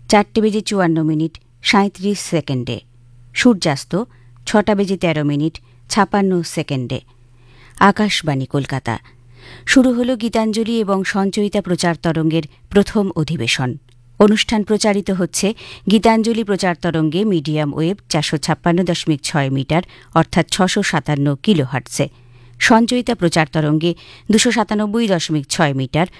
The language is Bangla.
4:54 37 সূর্যাস্ত 6:13 আকাশবাণী কলকাতা। শুরু হল গীতাঞ্জলি এবং সঞ্চয়িতা প্রচার তরঙ্গের প্রথম অধিবেশন। অনুষ্ঠান প্রচারিত হচ্ছে গীতাঞ্জলি প্রচার তরঙ্গে মিডিয়াম ওয়েভ 456.6 মিটার অর্থাৎ 657 কিলোহার্টজে, সঞ্চয়িতা প্রচার তরঙ্গে 297.6 মিটার